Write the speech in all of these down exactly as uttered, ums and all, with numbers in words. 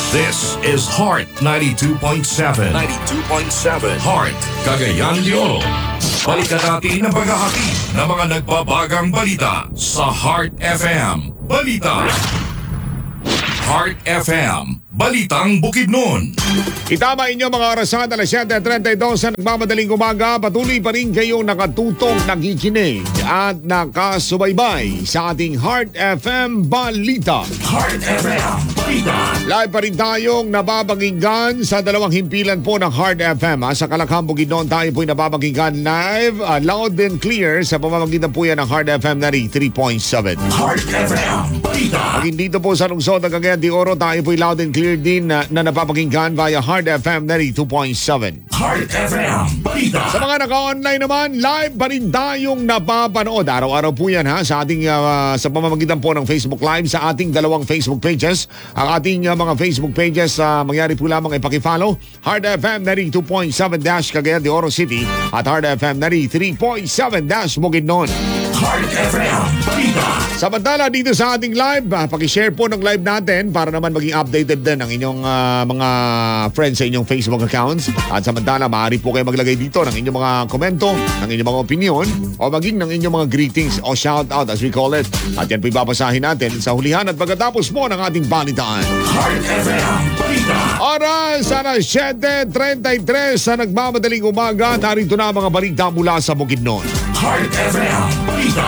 This is Heart ninety-two point seven. ninety-two point seven. Heart, Cagayan de Oro. Balikan natin ang paghahati ng mga nagbabagang balita sa Heart F M. Balita. Heart F M. Balitang Bukidnon. Itama inyo mga orasan, alas siyete trenta y dos sa nagmamadaling umaga. Patuloy pa rin kayong nakatutok, nakikinig at nakasubaybay sa ating Heart F M Balita. Heart F M Balita. Live pa rin tayong nababaginggan sa dalawang himpilan po ng Heart F M. Ha? Sa Kalakhang, Bukidnon, tayo po'y nababaginggan live, uh, loud and clear sa pamamagitan po yan ng Heart F M ninety-three point seven. Heart F M Balita. Pag dito po sa lungsod ng Cagayan de Oro, tayo po'y loud and clear din na, na napapakinggan via Heart F M ninety-two point seven. Heart F M Balita. Sa mga naka-online naman, live pa rin tayong napapanood. Araw-araw po yan ha, sa ating uh, sa pamamagitan po ng Facebook Live sa ating dalawang Facebook pages. Ang ating uh, mga Facebook pages, uh, mangyari po lamang ipaki-follow Heart F M ninety-two point seven Cagayan de Oro City at Heart F M ninety-three point seven Bukidnon. Heart F M Balita. Samantala dito sa ating live, uh, pakishare po ng live natin para naman maging updated din ang inyong uh, mga friends sa inyong Facebook accounts. At samantala, maaari po kayo maglagay dito ng inyong mga komento, ng inyong mga opinion, o maging ng inyong mga greetings o shout out as we call it. At yan po ibabasahin natin sa hulihan at pagkatapos po ng ating balitaan. Heart F M Balita. Oras, alas siyete trenta y tres sa nagmamadaling umaga. Narito na ang mga balita mula sa Bukidnon. Heart F M Balita.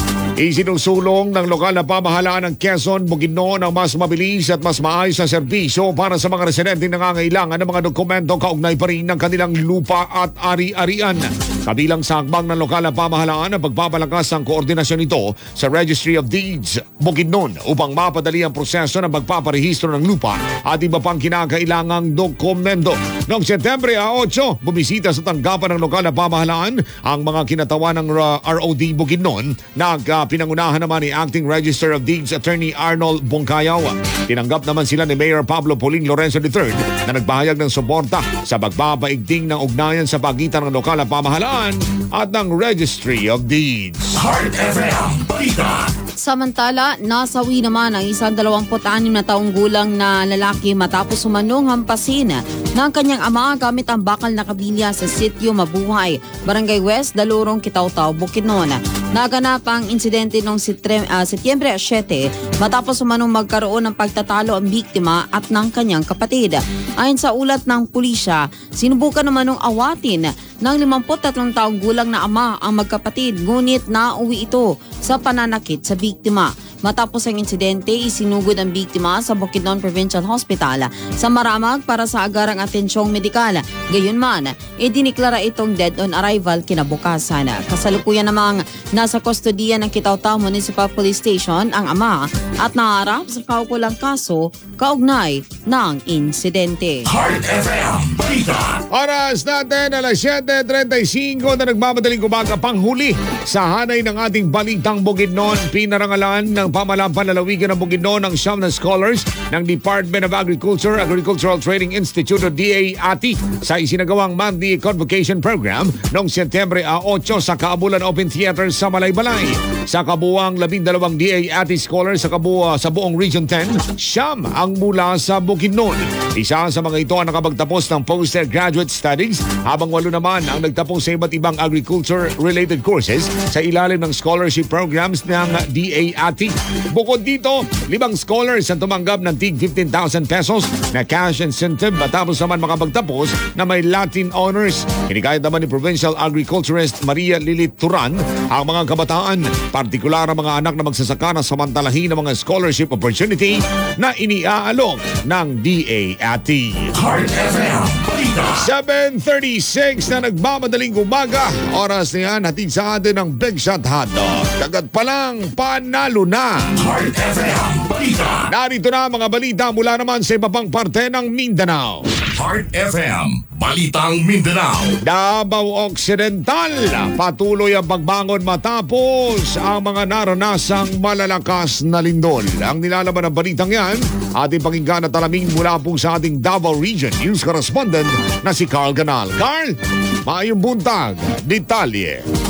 Isinusulong ng lokal na pamahalaan ng Quezon, Bukidnon ang mas mabilis at mas maayos na serbisyo para sa mga residente na nangangailangan ng mga dokumento kaugnay pa rin ng kanilang lupa at ari-arian. Kabilang sa hakbang ng lokal na pamahalaan ang pagpapalakas ng koordinasyon nito sa Registry of Deeds, Bukidnon upang mapadali ang proseso ng pagpaparehistro ng lupa at iba pang kinakailangang dokumento. Noong Setyembre eight, bumisita sa tanggapan ng lokal na pamahalaan ang mga kinatawan ng R O D Bukidnon na pinangunahan naman ni Acting Register of Deeds Attorney Arnold Bongcayaw. Tinanggap naman sila ni Mayor Pablo Poling Lorenzo the third na nagpahayag ng suporta sa pagpapaigting ng ugnayan sa pagitan ng lokal na pamahalaan at ng Registry of Deeds. Heart F M Balita. Samantala, nasawi naman ang isang dalawamput anim na taong gulang na lalaki matapos umanong hampasin ng kanyang ama gamit ang bakal na kabilya sa sitio Mabuhay, Barangay West, Dalurong, Kitaw-Taw, Bukidnon. Naganap ang insidente noong uh, Setyembre siyete matapos umanong magkaroon ng pagtatalo ang biktima at ng kanyang kapatid. Ayon sa ulat ng pulisya, sinubukan naman ng awatin ng limampu't tatlong taong gulang na ama ang magkapatid, ngunit nauwi ito sa pananakit sa biktima. Matapos ang insidente, isinugod ang biktima sa Bukidnon Provincial Hospital sa Maramag para sa agarang atensyong medikal. Gayunman, idiniklara itong dead on arrival kinabukasan. Kasalukuyan namang nasa kustodiya ng Kitaw-Taw Municipal Police Station ang ama at naharap sa kaukulang kaso kaugnay ng insidente. Heart F M Balita. Oras natin, alas siyete trenta y cinco na nagmamadaling umaga, panghuli sa hanay ng ating balitang Bukidnon. Pinarangalan ng pamahalaan panlalawigan ng Bukidnon ng siyam na scholars ng Department of Agriculture, Agricultural Training Institute o D A A T sa isinagawang monthly convocation program noong Setyembre eight sa Kaabulan Open Theater sa Malaybalay. Sa kabuuang labindalawang D A A T scholars sa, kabuo, sa buong Region ten, siyam ang mula sa Bukidnon. Isa sa mga ito ang nakapagtapos ng postgraduate studies habang walo naman ang nagtapos sa iba't ibang agriculture-related courses sa ilalim ng scholarship programs ng D A A T. Bukod dito, limang scholars ang tumanggap ng tig fifteen thousand pesos na cash incentive matapos naman makapagtapos na may Latin honors. Hinikayat naman ni Provincial Agriculturist Maria Lilith Turan ang mga kabataan, partikular ang mga anak na magsasaka na samantalahin ng mga scholarship opportunity na iniaalok ng D A A T. Heart F M Balita. seven thirty-six na nagmamadaling umaga. Oras na yan, hatid sa atin ng Big Shot Hotdog. Kagat pa lang, panalo na. Heart F M Balita. Narito na mga balita mula naman sa iba pang parte ng Mindanao. Heart F M Balitang Mindanao. Davao Occidental, patuloy ang pagbangon matapos ang mga naranasang malalakas na lindol. Ang nilalaman ng balitang yan, ating pakinggan at alamin mula po sa ating Davao Region News Correspondent na si Carl Canal. Carl, maayong buntag, detalye.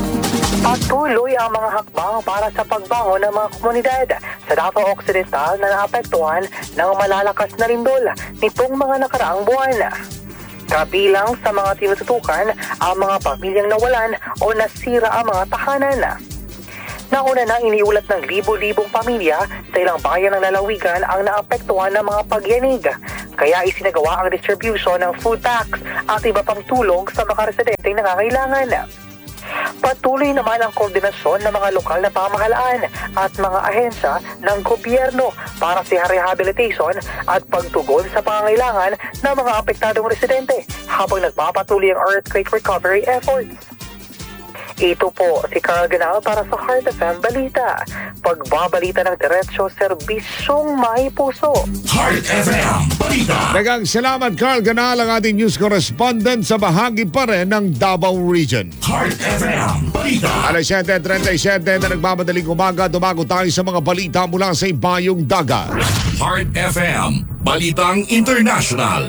Patuloy ang mga hakbang para sa pagbangon ng mga komunidad sa Davao Occidental na naapektuhan ng malalakas na lindol nitong mga nakaraang buwan. Kabilang sa mga tinututukan ang mga pamilyang nawalan o nasira ang mga tahanan. Nauna na iniulat ng libo-libong pamilya sa ilang bayan ng lalawigan ang naapektuhan ng mga pagyanig. Kaya isinagawa ang distribution ng food packs at iba pang tulong sa mga residenteng nangangailangan. Patuloy naman ang koordinasyon ng mga lokal na pamahalaan at mga ahensya ng gobyerno para sa rehabilitation at pagtugon sa pangangailangan ng mga apektadong residente habang nagpapatuloy ang earthquake recovery efforts. Ito po si Carl Ganal para sa Heart F M Balita. Pagbabalita ng diretsyo, serbisyong may puso. Heart F M Balita. Dagang salamat Carl Ganal, ang ating news correspondent sa bahagi pa rin ng Davao Region. Heart F M Balita. alas siyete trentaysiyete na nagmamadaling umaga, tumago tayo sa mga balita mula sa ibayong dagat. Heart F M Balitang International.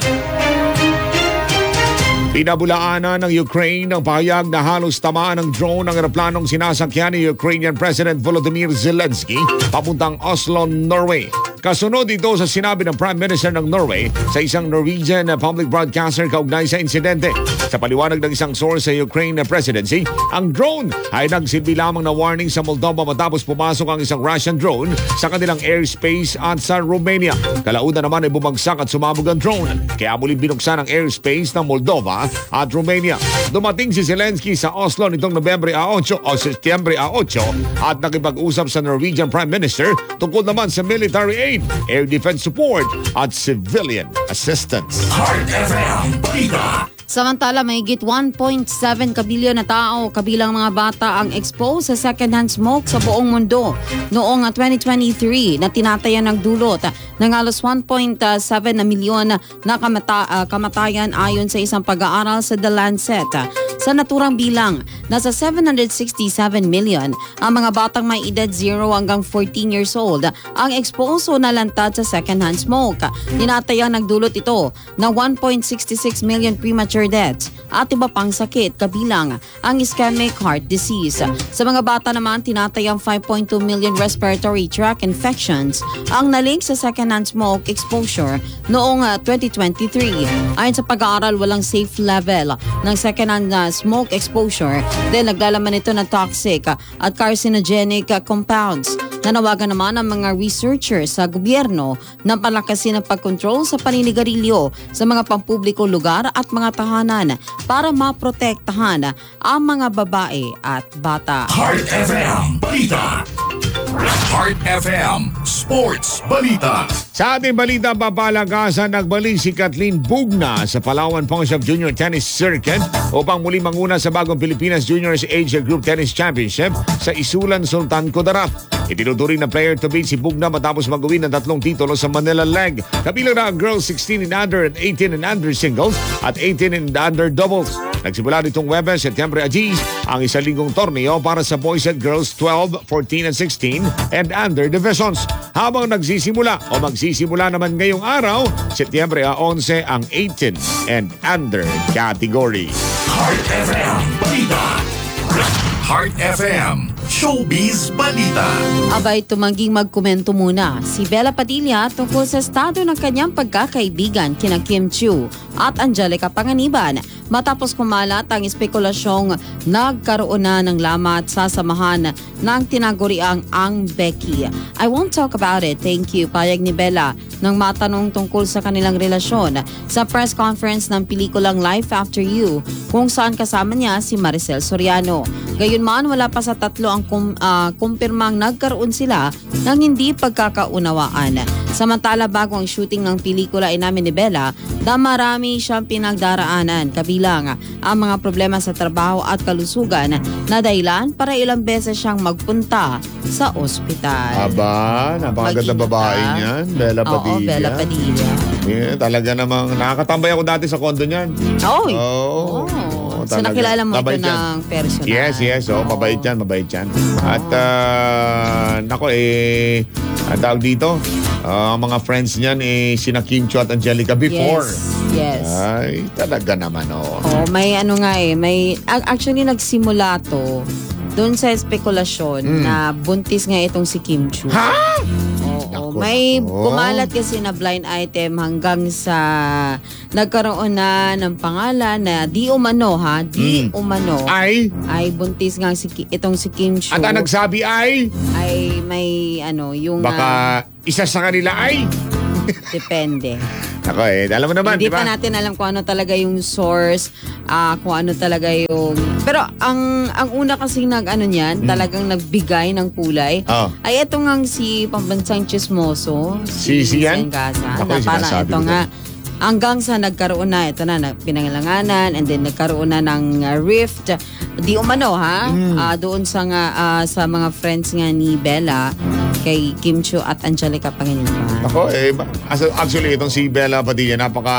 Pinabulaanan ng Ukraine ang pahayag na halos tamaan ng drone ang eroplanong sinasakyan ni Ukrainian President Volodymyr Zelensky papuntang Oslo, Norway. Kasunod ito sa sinabi ng Prime Minister ng Norway sa isang Norwegian public broadcaster kaugnay sa insidente. Sa paliwanag ng isang source sa Ukraine presidency, ang drone ay nagsilbi lamang na warning sa Moldova matapos pumasok ang isang Russian drone sa kanilang airspace at sa Romania. Kalaunan naman ay bumagsak at sumabog ang drone, kaya muli binuksan ang airspace ng Moldova at Romania. Dumating si Zelensky sa Oslo nitong Nobyembre eight o Setyembre eight at nakipag-usap sa Norwegian Prime Minister tungkol naman sa military aid, air defense support at civilian assistance. Heart F M Balita. Samantala, mahigit one point seven kabilyon na tao, kabilang mga bata, ang exposed sa second-hand smoke sa buong mundo noong twenty twenty-three na tinatayan ng dulot ng halos one point seven na milyon na kamata, uh, kamatayan ayon sa isang pag-aaral sa The Lancet. Sa naturang bilang, nasa seven hundred sixty-seven million ang mga batang may edad zero hanggang fourteen years old ang exposed o nalantad sa second-hand smoke. Tinatayang nagdulot ito na one point six six million premature deaths at iba pang sakit kabilang ang ischemic heart disease. Sa mga bata naman, tinatayang five point two million respiratory tract infections ang nalink sa second-hand smoke exposure noong twenty twenty-three. Ayon sa pag-aaral, walang safe level ng second-hand smoke exposure dahil naglalaman ito ng toxic at carcinogenic compounds. Nanawagan naman ang mga researchers sa gobyerno na palakasin ang pagkontrol sa paninigarilyo sa mga pampubliko lugar at mga tahanan para maprotektahan ang mga babae at bata. Heart F M Balita. Heart F M Sports Balita. Sa ating balita, papalagasan nagbalik si Kathleen Bugna sa Palawan Pongsa Junior Tennis Circuit upang muli manguna sa bagong Pilipinas Juniors Age Group Tennis Championship sa Isulan, Sultan Kudarat. Itinuturing na player to beat si Bugna matapos mag-uwi ng tatlong titulo sa Manila Leg. Kabilang na ang girls sixteen and under at eighteen and under singles at eighteen and under doubles. Nagsimula nitong Webes, Setyembre Agis, ang isang linggong torneo para sa boys at girls twelve, fourteen and sixteen and under divisions. Habang nagsisimula o magsisimula naman ngayong araw, Setyembre eleven ang eighteen and under category. Heart F M Balita. Heart F M Showbiz Balita. Abay, tumangging magkomento muna si Bella Padilla tungkol sa estado ng kanyang pagkakaibigan kina Kim Chiu at Angelica Panganiban matapos kumalat ang espekulasyong nagkaroon na ng lama at sasamahan ng tinaguriang Ang Becky. I won't talk about it, thank you, payag ni Bella nang matanong tungkol sa kanilang relasyon sa press conference ng pelikulang Life After You kung saan kasama niya si Maricel Soriano. Gayunman, wala pa sa tatlo ang kum, uh, kumpirmang nagkaroon sila ng hindi pagkakaunawaan. Samantala, bago ang shooting ng pelikula, inamin ni Bella na marami siyang pinagdaraanan, kabilang ang mga problema sa trabaho at kalusugan na dahilan para ilang beses siyang magpunta sa ospital. Aba, napakaganda babae niyan, Bella Padilla. Oo, Bella Padilla. Yeah, talaga namang nakakatambay ako dati sa kondo niyan. Oy! Oo. Oh. So talaga. nakilala mo Mabait ito yan. ng personal. Yes, yes. Oh, mabait yan, mabait yan. At, uh, nako eh, ang tawag dito, uh, mga friends niyan eh, sina Kim Chiu at Angelica before. Yes, yes. Ay, talaga naman, oh. Oh, may ano nga eh, may, actually nagsimula to doon sa espekulasyon Mm. na buntis nga itong si Kim Chu. Ha? Oo. Nako, May nako. kumalat kasi na blind item hanggang sa nagkaroon na ng pangalan na di umano ha, di Mm. umano Ay? ay buntis nga si, Ki- itong si Kim Chu. At ang nagsabi ay? Ay may ano, yung Baka ah, isa sa kanila ay? depende. Ako eh, alam mo naman, Hindi di ba? pa natin alam kung ano talaga yung source, ah kung ano talaga yung... Pero ang ang una kasi nag ano niyan, talagang nagbigay ng kulay, Hmm. Oh. ay ito nga si pambansang chismoso, Si- si yan? Gaza, Ako, na yung parang sinasabi ito ko nga, hanggang sa nagkaroon na, ito na, na- pinangalanganan, and then nagkaroon na ng uh, rift, di umano ha, Hmm. Ah, doon sa, nga, ah, sa mga friends nga ni Bella, kay Kim Chu at Angelica Panganiban. Ako eh, ba- as- actually itong si Bella Padilla, napaka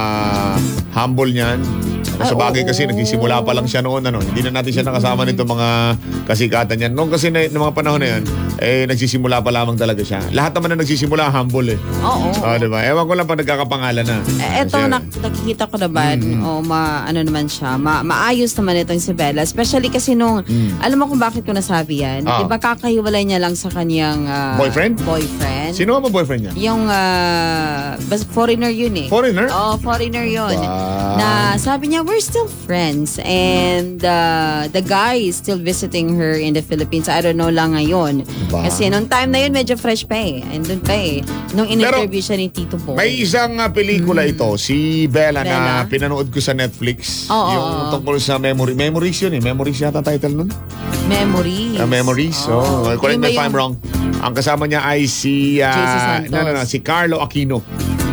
humble niyan. Ay, Sa bagay oo. kasi nagsisimula pa lang siya noon, ano, hindi na natin siya nakasama nito mga kasikatan niyan. Noong kasi na, noong mga panahon na yan, eh nagsisimula pa lamang talaga siya. Lahat naman na nagsisimula humble eh. Oo. Oh, di ba? Ewan ko lang pa nagkakapangalan na. Eh, eto, Kasi- nak- nakikita ko naman, Mm. o ma, ano naman siya, ma, maayos naman itong si Bella. Especially kasi nung, alam mo kung bakit ko nasabi yan? Mm. Ah. Di ba kakahiwalay niya lang sa kanyang ah, Boyfriend? boyfriend? Sino nga ba boyfriend niya? Yung, ah, bas, foreigner yun eh. Foreigner? Oo, foreigner yun. Wow. Na sabi niya, we're still friends. And uh, the guy is still visiting her in the Philippines. I don't know lang ngayon. Ba? Kasi nung time na yun, medyo fresh pa eh. Andun pa eh. Nung in-interview siya ni Tito Boy. May isang uh, pelikula ito, si Bella, na Bella? pinanood ko sa Netflix. Oo, yung oo, oo. tungkol sa memory. Memories yun eh. Memories yata title nun. Memories. Uh, memories. Oh. Oh, correct Yun me ba if I'm yung- wrong. Ang kasama niya ay si... Uh, J C Santos. no, no, no. Si Carlo Aquino.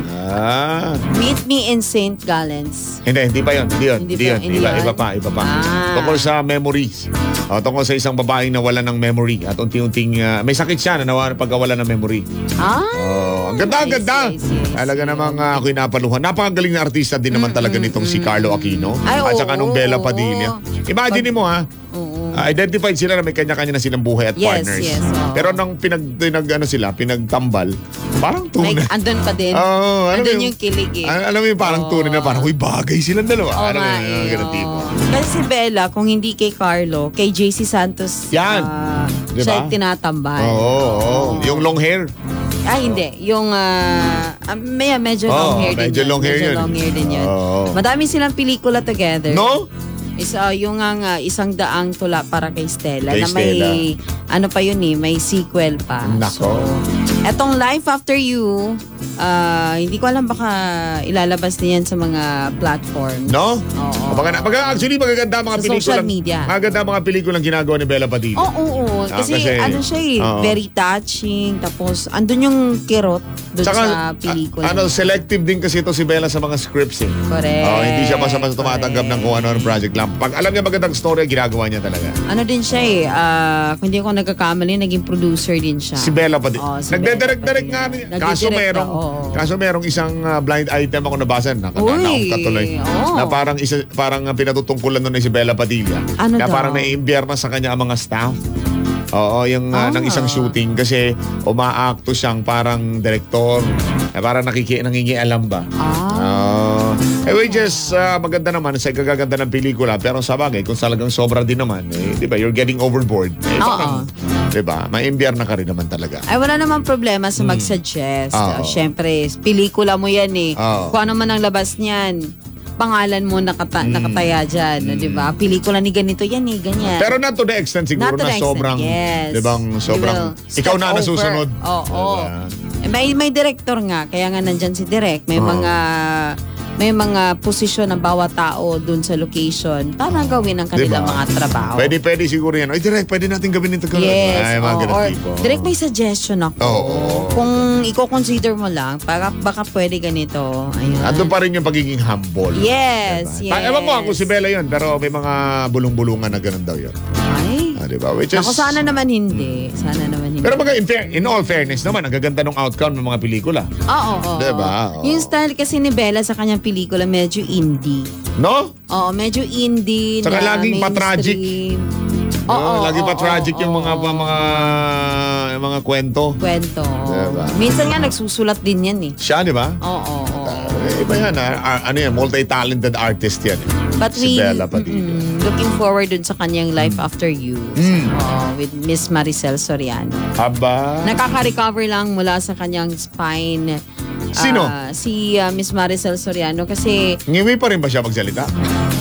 Ah. Meet Me in Saint Gallen. Hindi, hindi pa yun. Hindi yun. Hindi Hindi pa- yun. hindi Iba, yun? iba pa, iba pa. Ah. Tungkol sa memories. O, tungkol sa isang babaeng nawala ng memory at unti-unting uh, may sakit siya na nawa pagkawala ng memory. Ah. Oh, ang ganda, ang I see, ganda. I see, I see. Talaga namang uh, ako'y napaluhan. Napakagaling na artista din naman talaga nitong si Carlo Aquino. Ay, at saka oo, nung Bella oo. Padilla. Imagine mo ha, Oo. uh, identified sila na may kanya-kanya na silang buhay at Yes, partners. yes, oo. Pero nang pinag, pinag ano sila, pinagtambal, parang tunay. Like, andun pa din. Oo, alam mo andun yung kilig eh. Al- alam mo yung parang Oo. tunay na parang, uy, bagay silang dalawa. Oo alam mo nga yun, eh, ganun oo. tipo. Kasi si Bella, kung hindi kay Carlo, kay J C Santos, Yan. ah, Diba? siya yung tinatambal. Oo, oo. Yung long hair. Ay, hindi. Yung, ah, ah, may, medyo Oo, long hair din medyo yun. long hair medyo yun. long hair din yun. Oo. Madami silang pelikula together. No? Isa yung ang ah, isang daang tula para kay Stella Kay na may ano pa yun eh, may sequel pa. Nako. So, etong Life After You, ah, hindi ko alam baka ilalabas niyan sa mga platform. No? Oo. Baka, na- baka actually magaganda mga Sa pelikulang social media. Magaganda mga pelikulang ginagawa ni Bella Padilla. Oo, oo, oo. Ah, Kasi, kasi- ano siya eh, Oo. very touching. Tapos, andun yung kirot dun sa pelikula. a- ano, selective din kasi ito si Bella sa mga scripts eh. Correct. Oh, hindi siya basta-basta tumatanggap ng kung Correct. ano-ano project lang. Pag alam niya magandang story, ginagawa niya talaga. Ano din siya eh, ah, kung hindi ako nagkakamali, naging producer din siya. Si Bella Padilla. Oo, si Nagdedirect-direct Bella nga rin. Padilla. Kaso Nagdidirect merong, ka, oo. kaso merong isang uh, blind item ako nabasa. Uy, Nakakanaong tuloy. oo. Na parang, isa, parang uh, pinatutungkulan nun ni si Bella Padilla. Ano na daw? parang naiimbierna sa kanya ang mga staff. Oo, yung uh, Ah. ng isang shooting kasi umaakto siyang parang director. Na parang nakiki nangingialam ba? Ah. Uh, eh, which is uh, maganda naman sa gagaganda ng pelikula. Pero sa bagay, kung talagang sobra din naman, eh, di ba, you're getting overboard. Eh, Oo. parang, di ba, maimbierna ka rin naman talaga. Ay, wala namang problema sa mag-suggest. Oo. Uh, Siyempre, pelikula mo yan eh. Oo. Kung ano man ang labas niyan, pangalan mo nakata- nakataya dyan. no, Di ba? Pelikula ni ganito yan eh, ganyan. Pero not to the extent siguro Not to na the extent, sobrang, yes. di bang, You sobrang, will ikaw step na over. nasusunod. Oo. Diba? Eh, May, may director nga, kaya nga nandyan si Direk. May Oo. mga may mga posisyon ng bawat tao dun sa location para gawin ang kanilang Diba? mga trabaho. Pwede, pwede siguro yan. Ay, direct, pwede natin gawin ito. Yes. Ay, mga oo. ganun Or, tipo. direct may suggestion ako. Oo. Kung i-consider mo lang, para baka pwede ganito. Ayun. Andun pa rin yung pagiging humble. Yes, Diba? yes. Ewan ko kung si Bella yun, pero may mga bulong-bulungan na ganun daw yun. Ay. Ah, diba? Which is, Ako, sana naman hindi. Sana naman hindi. pero baga, in, fair, in all fairness naman, ang gaganda ng outcome ng mga pelikula. Oo, oo. Diba? Oo. Yung style kasi ni Bella sa kanyang pelikula, medyo indie. No? Oo, medyo indie. Saka na laging pa-tragic. mainstream. Oo, Oo, lagi oo, pa tragic oo, yung mga, oo. mga, mga kwento. Kwento. Diba? Minsan nga nagsusulat din yan eh. Siya, di ba? Oo, oo, oo. Eh, iba yan, ah. Ah, ano yan, multi-talented artist yan. But Si we, Bella Padilla. mm-mm, looking forward dun sa kanyang Life After You. Mm. Oh, with Miss Maricel Soriano. Aba. Nakaka-recover lang mula sa kanyang spine. Sino? Ah, si ah, Miss Maricel Soriano kasi Ngiwi pa rin ba siya magsalita?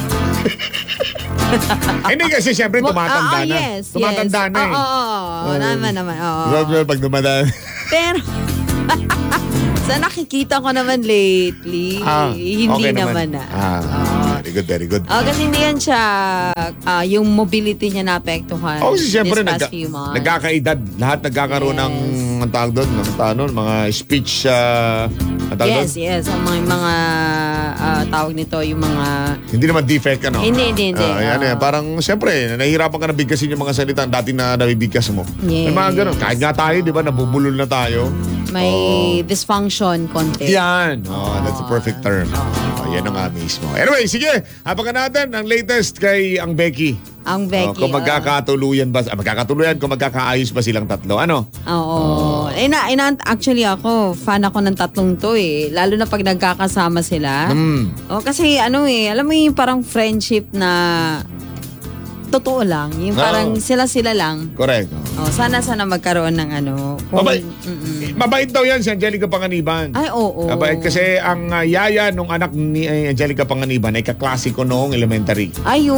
Hindi kasi siyempre Mo- tumatanda ah, ah, na. yes, Tumatanda yes. na eh. Oo, oo, oo. Naman, naman. Oo. Diba, pag tumatanda. Pero, sa nakikita ko naman lately, Ah, hindi okay naman, na. Ah, Oo. very good, very good. Oh, kasi hindi yan siya, ah, yung mobility niya naapektuhan Oh, kasi siyempre this nagka, past few months. nagkakaedad. Lahat nagkakaroon ng Yes. ang tawag doon, ng tawag doon, mga speech, uh, ang tawag Yes, doon? yes. Ang mga, mga ah, tawag nito, yung mga... Hindi naman defect, ano? Hindi, hindi, hindi. Ah, yan, Ah. eh. Parang, siyempre, nahihirapan ka na bigkasin yung mga salita dati na nabibigkas mo. May Yes. mga ganun. Kahit nga tayo, di ba, nabubulol na tayo. May Oh. dysfunction konti. Yan. Oh, that's the perfect term. Oh, yan ang nga mismo. Anyway, sige. Hapakan natin ang latest kay ang Becky. Ang Oh, Becky. kung ah. magkakatuluyan ba, ah, magkakatuluyan, kung magkakaayos ba silang tatlo. Ano? Oo. Eh, na, eh, na- actually ako, fan ako ng tatlong to eh. Lalo na pag nagkakasama sila. Hmm. Oh, kasi ano eh, alam mo yung parang friendship na totoo lang. Yung parang Oo. sila-sila lang. Correct. Oh. Oh, sana sana magkaroon ng ano. Kung, Mabait. Mm-mm. Mabait daw yan si Angelica Panganiban. Ay, oo. Mabait kasi ang uh, yaya nung anak ni eh, Angelica Panganiban ay kaklasiko noong elementary.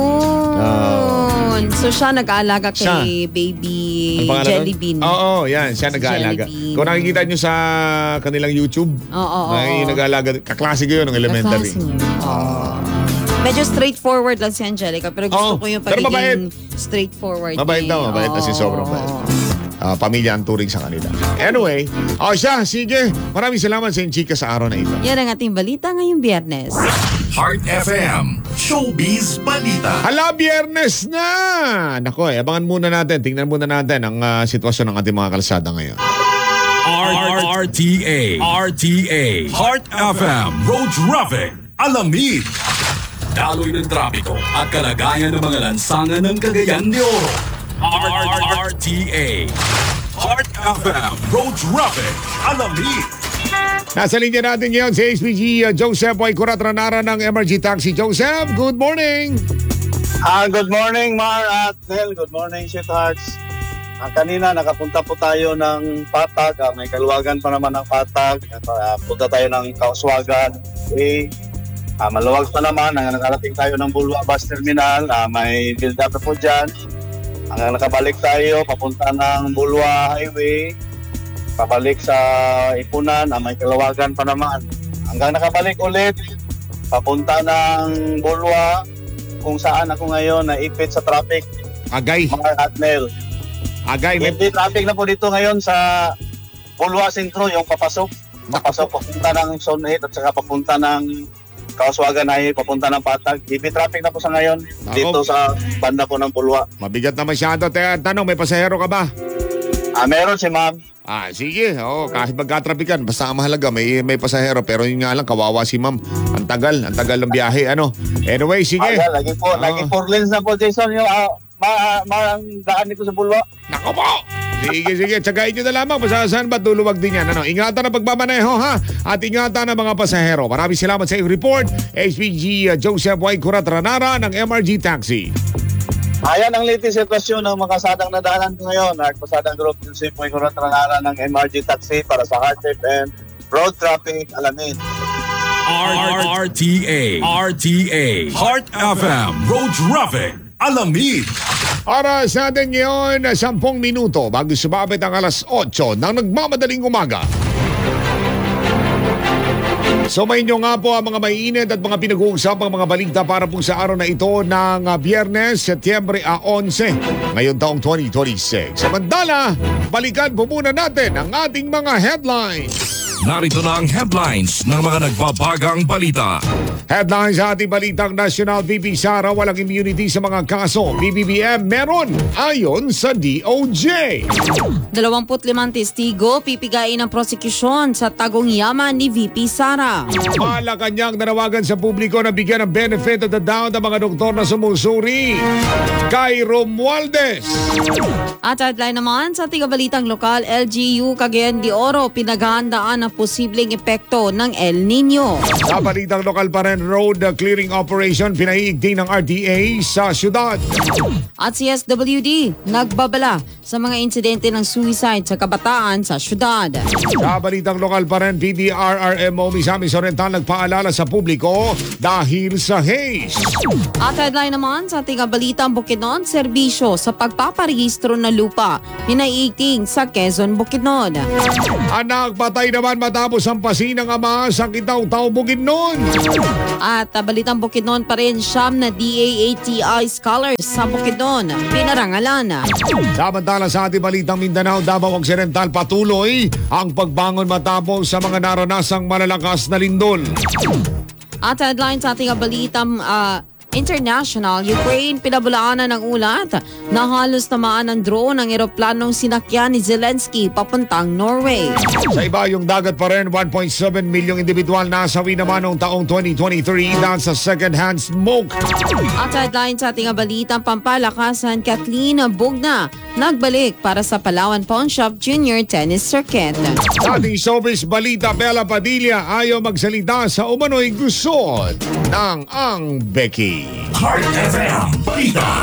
Ayun. So siya nag-aalaga kay Siya. baby Ang pangalan Jelly nun? Bean. Oo, yan. Siya nag-aalaga. Jelly Bean. Kung nakikita nyo sa kanilang YouTube, Oo, oo, may oo. nag-aalaga. Kaklasiko yun ng elementary. Kaklase. Oo. Medyo straightforward lang si Angelica pero gusto Oo, ko yung pero mabait. pagiging straightforward. Mabait niya. daw, mabait kasi Oo. sobrang bait. Ah, pamilya ang turing sa kanila. Anyway, oh siya, sige. Maraming salamat sa Chika sa araw na ito. Yan ang ating balita ngayong Biyernes. Heart F M, Showbiz Balita. Hala, Biyernes na! Nako, eh, abangan muna natin, tingnan muna natin ang ah, sitwasyon ng ating mga kalsada ngayon. R T A, R T A, Heart F M, Road Traffic, Alamid. Daloy ng trapiko at kalagayan ng mga lansangan ng Cagayan de Oro. R T A, Heart F M, Road Traffic, Alamid. Nasa linya natin ngayon si H P G uh, Joseph Y. Kuratranara ng M R G Taxi. Joseph, good morning! Ah, good morning, Mar at Nel. Good morning, sweethearts. Ah, kanina nakapunta po tayo ng Patag. Ah, may kaluwagan pa naman ng Patag. Ah, punta tayo ng Kauswagan. Okay. Ah, maluwag pa naman. Ang nakarating tayo ng Bulwa Bus Terminal. Ah, may build up na po dyan. Hanggang nakabalik tayo, papunta ng Bulwa Highway. Pabalik sa Ipunan. Ah, may kaluwagan pa naman. Hanggang nakabalik ulit, papunta ng Bulwa, kung saan ako ngayon naipit sa traffic. Agay, Mar at Nel. agay, may... Hindi traffic na po dito ngayon sa Bulwa Sentro, yung papasok. Papasok, papunta ng Zone eight at saka papunta ng Kauswagan ay papunta ng Patag. Heavy traffic na po sa ngayon dito sa banda po ng Bulwa. Mabigat na masyado. Te, tanong, may pasahero ka ba? Ah, meron si ma'am. Ah, sige. Oo, kahit magka-trafikan, basta ang mahalaga, may, may pasahero. Pero yun nga lang, kawawa si ma'am. Ang tagal, ang tagal ng biyahe. Ano? Anyway, sige. Ah, lagi po, Oo. lagi four lanes na po, Jason. Yung ah, ma, ma, ang daan dito sa Bulwa. Nako po! Sige, sige. Tsagain nyo na lamang. Basta saan ba luluwag din yan? Ano? Ingatan ang pagmamaneho, ha? At ingatan ang mga pasahero. Maraming salamat sa iyong report. H P G uh, Joseph Y. Kuratranara ng M R G Taxi. Ayan ang latest sitwasyon ng mga kasadang nadaanan ko ngayon. At kasadang group yung Sipoy Kuratranara ng M R G Taxi para sa Heart F M Road Traffic Alamin. R T A, R T A, Heart F M, Road Traffic, Alamid. Oras natin ngayon, sampung minuto bago sumabit ang alas otso ng nagmamadaling umaga. Sumayin nyo nga po ang mga mainit at mga pinag-uusapang mga balita para po sa araw na ito ng uh, Biyernes, Setyembre eleven, ngayon taong twenty twenty-six. Samantala, balikan po muna natin ang ating mga headlines. Narito na ang headlines ng mga nagbabagang balita. Headlines sa ating balitang national, V P Sara walang immunity sa mga kaso. B B B M meron ayon sa D O J. Dalawamput limang testigo pipigain ng prosekusyon sa tagong yaman ni V P Sara. Malacanang nanawagan sa publiko na bigyan ng benefit of the doubt ang mga doktor na sumusuri kay Romualdez. At headline naman sa tigabalitang lokal, L G U Cagayan de Oro pinaghahandaan ng ng posibleng epekto ng El Nino. Sa balitang lokal pa rin, road clearing operation pinaiigting ng R T A sa syudad. At si S W D, nagbabala sa mga insidente ng suicide sa kabataan sa syudad. Sa balitang lokal pa rin, P D R R M O Misamis Oriental nagpaalala sa publiko dahil sa haze. At headline naman sa ating balitang Bukidnon, serbisyo sa pagpaparehistro ng lupa, pinaiigting sa Quezon, Bukidnon. Anak patay naman matapos ang pasi ng ama sa Kitaw-Taw, Bukidnon. At uh, balitang Bukidnon pa rin, siyam na D A A T I scholars sa Bukidnon, pinarangalan. Samantala sa ating balitang Mindanao, Davao Occidental, patuloy ang pagbangon matapos sa mga naranasang malalakas na lindol. At headline sa ating balitang uh, international, Ukraine pinabulaanan ng ulat na halos tamaan ng drone ang eroplanong sinakyan ni Zelensky papuntang Norway. Sa iba, yung dagat pa rin, one point seven milyong individual nasawi naman noong taong twenty twenty-three dahil sa second-hand smoke. At headline sa ating balitang pampalakasan, Kathleen Bugna nagbalik para sa Palawan Pawn Shop Junior Tennis Circuit. Sa ating showbiz balita, Bella Padilla ayaw magsalita sa umano'y gusot ng Ang Becky. Heart F M Balita.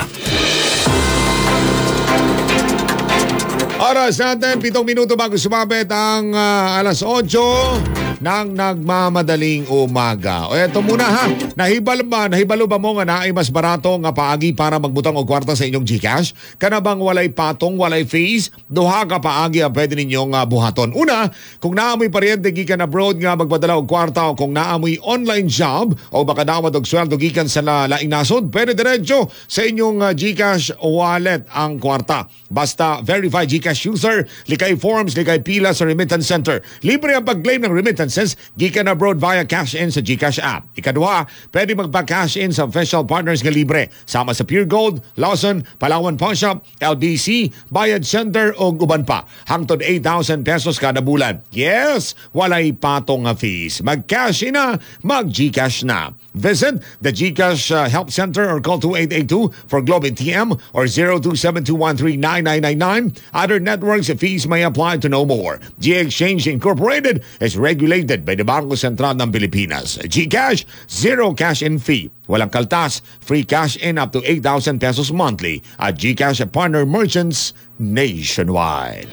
Oras natin, pitong minuto bago sumabit ang uh, alas otso ng nagmamadaling umaga. O eto muna ha, nahibal ba, nahibalo ba mo nga na ay mas barato nga paagi para magbutang og kwarta sa inyong GCash? Kana bang walay patong, walay fees? Duha ka paagi ang pwede ninyong uh, buhaton. Una, kung naamoy paryente gikan abroad nga magpadala og kwarta o kung naamoy online job o baka dapat og sweldo gikan sa la, laing nasod, pwede diretso sa inyong uh, GCash wallet ang kwarta. Basta verified GCash user, likay forms, likay pila sa remittance center. Libre ang pag-claim ng remittances gikan abroad via cash-in sa GCash app. Ikaduha, pwede magpa-cash-in sa official partners nga libre. Sama sa Pure Gold, Lawson, Palawan Pawn Shop, L B C, Bayad Center o uban pa. Hangtod eight thousand pesos kada bulan. Yes, walay patong nga fees. Mag-cash in na, mag-GCash na. Visit the GCash uh, Help Center or call two eight eight two for Globe and T M or zero two seven two one three nine nine nine nine. Other networks fees may apply to know more. G-Exchange Incorporated is regulated by the Bangko Sentral ng Pilipinas. GCash, zero cash-in fee. Walang kaltas, free cash-in up to eight thousand pesos monthly at GCash partner merchants nationwide.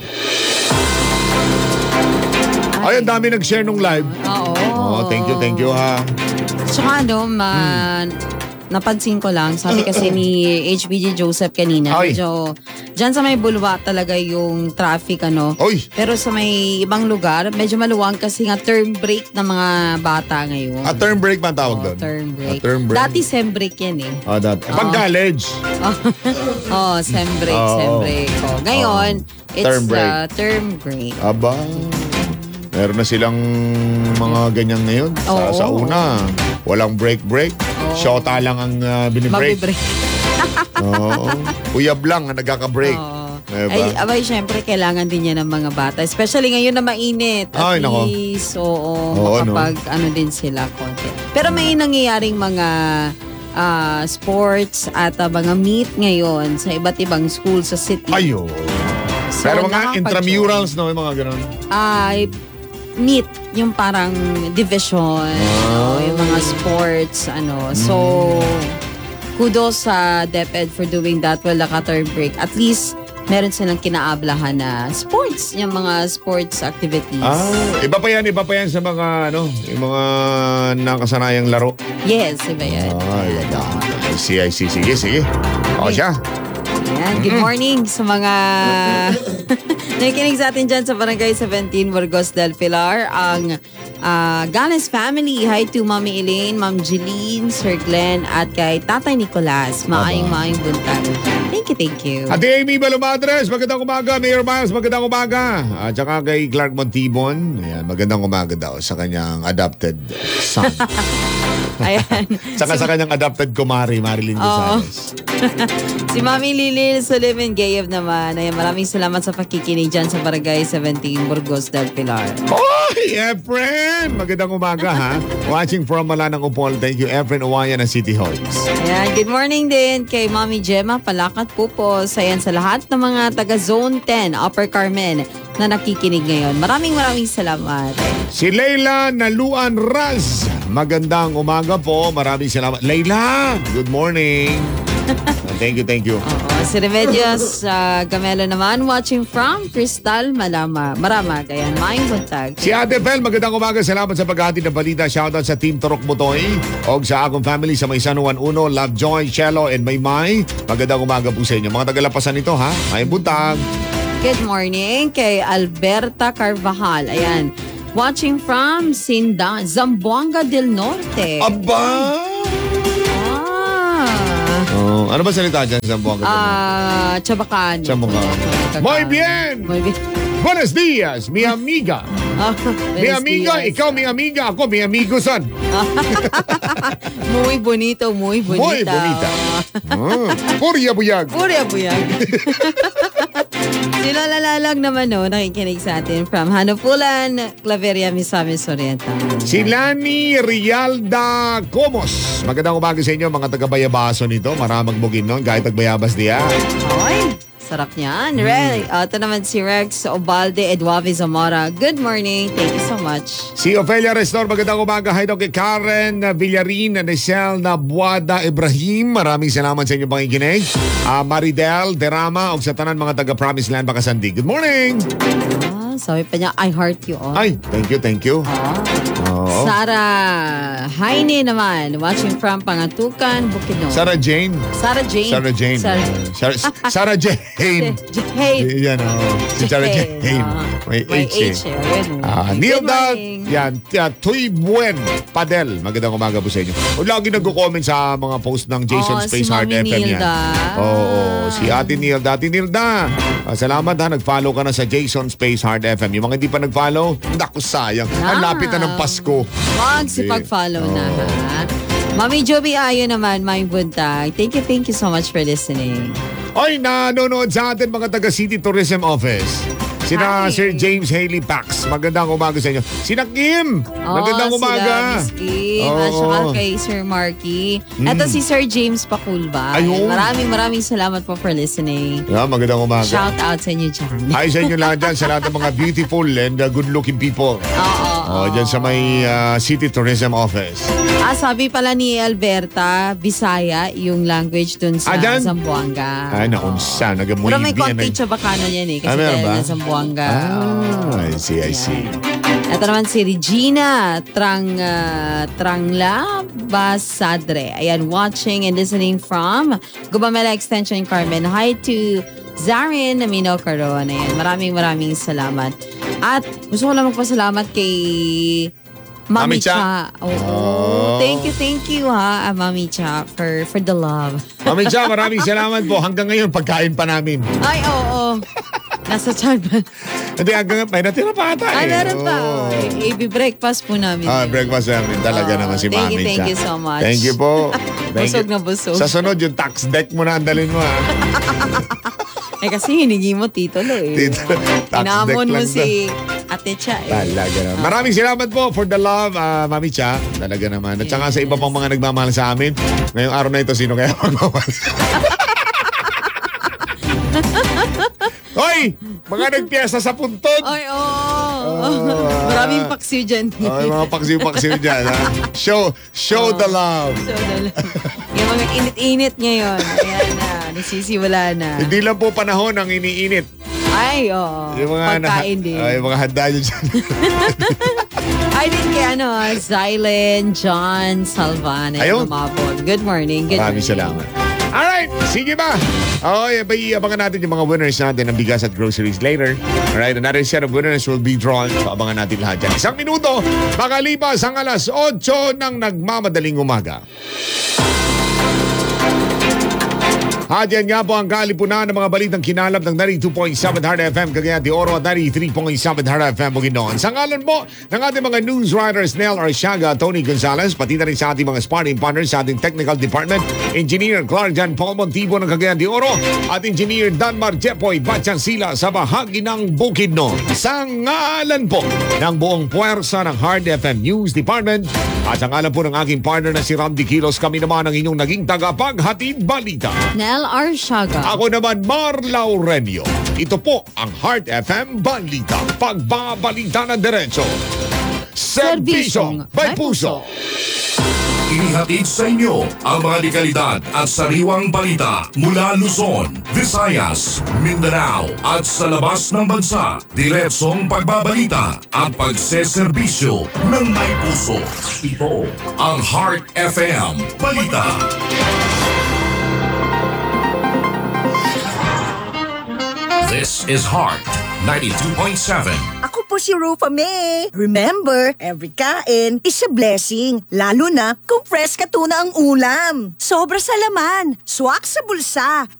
Ay, ang dami nag-share nung live. Oo. Oh, thank you, thank you ha. Tsaka ano, man, napansin ko lang, sabi kasi ni H B J Joseph kanina, Ay. medyo, dyan sa may bulwa talaga yung traffic, ano. Oy. Pero sa may ibang lugar, medyo maluwang kasi nga term break ng mga bata ngayon. A term break man tawag Oo, doon? term break. A term break. Dati sem break yan eh. Ah, dati. Pag college. Oh, sem break, Oo. sem break. Oh, ngayon, it's Term break. uh, term break. Aba. Meron na silang mga ganyan ngayon. Sa, Oo. sa una, walang break-break. Shota lang ang uh, binibreak. Magbibreak. Oo. Uyab lang ang nagkaka-break. Oo. Diba? Ay, abay, syempre, kailangan din yan ng mga bata. Especially ngayon na mainit. At Ay, nako. least, oo, Oo, makapag, ano din sila, konti. Pero may nangyayaring mga ah, sports at ah, mga meet ngayon sa iba't ibang school sa city. Ayo. So, Pero mga nakakapag-join. intramurals, no? Yung mga ganun. Ay, meet, yung parang division, Ah. o yung mga sports, ano. So, kudos sa DepEd for doing that while naka-term break. At least, meron silang kinaablahan na sports, yung mga sports activities. Ah, iba pa yan, iba pa yan sa mga, ano, yung mga nakasanayang laro. Yes, iba yan. Ay, wala. C I C. Sige, sige. O siya. Ayan, good morning sa mga nakikinig sa atin dyan sa Barangay seventeen, Burgos del Pilar. Ang uh, Ganes family. Hi to Mami Elaine, Ma'am Jeline, Sir Glenn, at kay Tatay Nicolas. Maayong maayong buntag. Thank you, thank you. Ate Amy Balumadres, magandang umaga. Mayor Miles, magandang umaga. At saka kay Clark Montibon, ayan, magandang umaga daw sa kanyang adopted son. Ayan. Saka sa kanyang adopted kumari, Marilyn Gonzalez. Si Mami Lilil Suleiman Gayev naman. Ayan, maraming salamat sa pakikinig dyan sa Barangay seventeen, Burgos del Pilar. Oh! Ay, Efren! Magandang umaga, ha? Watching from Malanang Upol. Thank you, Efren Uwaya ng City Halls. Ayan, good morning din kay Mami Gemma Palakat Pupos. Ayan, sa lahat ng mga taga Zone ten, Upper Carmen, na nakikinig ngayon. Maraming maraming salamat. Si Leila Naluan Raz. Magandang umaga po. Maraming salamat. Leila, good morning. Thank you, thank you. Oo, si Remedios uh, Gamelo naman, watching from Crystal Malama. Maramag, ayan, maing buntag. Si Ate Fel, magandang umaga. Salamat sa paghahatid ng balita. Shoutout sa Team Turok Butoy o sa akong family sa may San Juan Uno, Lovejoy, Cello, and Maymay. Magandang umaga po sa inyo. Mga tagalapasan ito, ha? Maing buntag. Good morning kay Alberta Carvajal. Ayan, watching from Sinda, Zamboanga del Norte. Aba! Oh, ano ba salita dyan sa buwan? Ah, Chabacano. Chabacano. Muy bien! Muy bien. Buenos días, mi amiga. Ah, Mi buenos amiga, días. ikaw mi amiga, ako mi amigo son. Muy bonito, muy bonita. Muy bonita. Ah, Purya buyag. Puri abuyag. Si Lola Lalang naman, no, nakikinig sa atin from Hanapulan, Claveria, Misamis Oriental. Si Lani Rialda Comos. Magandang umaga sa inyo, mga taga-Bayabaso nito. Maramag bugin nun, kahit tag-Bayabas diya. Oy, sarap niyan. Re, uh, ito naman si Rex Obalde Eduave Zamora. Good morning. Thank you so much. Si Ofelia Restor, magandang umaga. Hi daw kay Karen Villarin, Nesel Nabuada Ibrahim. Maraming salamat sa inyong pakikinig. Uh, Maridel Derama, o sa tanan mga taga-Promised Land, Bakasandi. Good morning! Ah, sabi pa niya, I heart you all. Ay, thank you, thank you. Oo. Sarah Haine naman, watching from Pangatukan, Bukidnon. Sarah Jane. Sarah Jane. Sarah Jane. Sarah, Sarah, Sarah Jane. Jane. Yan, oh. Si Sarah Jane. Ah, May may H, eh. H eh. Ayun. Ah, Good Nilda, morning. yan, uh, Tuy Buen Padel. Magandang umaga po sa inyo. O lagi nagko-comment sa mga post ng Jason Oh, Space si Heart Mami F M yan. Nilda. Oo, oh, si Ate Nilda. Ate Nilda, ah, salamat ha, nag-follow ka na sa Jason Space Heart F M. Yung mga hindi pa nag-follow, naku sayang. Ang Ah. lapit na ng Pasko. Wag si pag-follow na, ha? Mami Joby Ayo naman, may buntag. Thank you, thank you so much for listening. Oy, nanonood sa atin mga taga City Tourism Office. Sina Hi. Sir James Haley Pax. Magandang umaga sa inyo. Sina Kim. Magandang Oh, umaga. Sila Miss Kim. Oo. At saka kay Sir Marky. Ito si Sir James Pakulba. Ayun. Maraming maraming salamat po for listening. Yeah, magandang umaga. Shout out sa inyo dyan. Hi sa inyo lahat dyan, sa lahat ng mga beautiful and uh, good-looking people. Oo. Oh, dyan sa may uh, City Tourism Office. Ah, sabi pala ni Alberta, Bisaya, yung language dun sa Ah, dyan? Zamboanga. Ay, nakunsa. Nagamuy. Pero may konti Chabacano yan eh. Kasi Ah, meron dahil ba? na Zamboanga. Ah, I see, I see. Ito naman si Regina Trang, uh, Trangla Basadre. Ayan, watching and listening from Gubamela Extension Carmen. Hi to Zarin Amino Caron. Ayan, maraming maraming salamat. At gusto ko lang magpasalamat kay Mami Mami Cha. Cha. Oo. Oh. Thank you, thank you ha, ah, Mami Cha, for, for the love. Mami Cha, maraming salamat po. Hanggang ngayon, pagkain pa namin. Ay, oo. Nasa chan pa. Hindi, hanggang may natira pa ata eh. Ah, meron pa. Oo. Oh. I-breakfast po namin. Ah, breakfast namin. Talaga Oh, naman si thank Mami you, thank Cha. you so much. Thank you po. Thank Busog you. na busog. Sa sunod, yung tax deck mo na andalin mo ha. Eh kasi hiningi mo titulo eh. Tito, tax deck Inamon mo lang si Ate Cha eh. Talaga naman. Maraming salamat po for the love, ah, Mami Cha. Talaga naman. At saka sa iba pang mga nagmamahal sa amin. Ngayong araw na ito, sino kaya magmamahal? Hoy! Mga nagpiyesa sa puntod! Ay, oo. Oh, Maraming paksiw dyan. Ay, mga paksiw-paksiw dyan. Ha? Show, show the love. So, dala- yung mga init-init ngayon. Ayan na, nasisiwala na. Hindi lang po panahon ang iniinit. Ay, oo. Yung mga Pagkain din. Ay, mga handa nyo dyan. Ay, din kay ano, Zylen John Salvan. Ayun. Lumabon. Good morning. Good Maraming morning. salamat. Alright, sige ba? Okay, bay, abangan natin yung mga winners natin ng bigas at groceries later. Alright, another set of winners will be drawn. So, abangan natin lahat dyan. Isang minuto, makalipas ang alas otso ng nagmamadaling umaga. At yan nga po ang kalipunan ng mga balitang kinalap ng ninety-two point seven Heart F M Cagayan de Oro at ninety-three point seven Heart F M Bukidnon. Sa ngalan po ng ating mga news writers Nel Arsiaga, Tony Gonzalez, pati na rin sa ating mga sparring partners sa ating technical department, Engineer Clark Jan Paul Montibo ng Cagayan de Oro at Engineer Danmar Jepoy Batchansila sa bahagi ng Bukidnon. Sa ngalan po ng buong puwersa ng Heart F M News Department at sa ngalan po ng aking partner na si Randy Kilos, kami naman ang inyong naging tagapaghatid balita. Nel Arsiaga. Ako naman, Mar Laurenio. Ito po ang Heart F M Balita. Pagbabalita ng diretso. Serbisyong may puso. Inihatid sa inyo ang mga dekalidad at sariwang balita mula Luzon, Visayas, Mindanao at sa labas ng bansa. Diretsong pagbabalita at pagseserbisyo ng may puso. Ito ang Heart F M Balita. This is Heart ninety-two point seven. Ako po si Rufa May. Remember, every kain is a blessing. Lalo na kung fresh ka tuna ang ulam. Sobra sa laman, swak sa bulsa,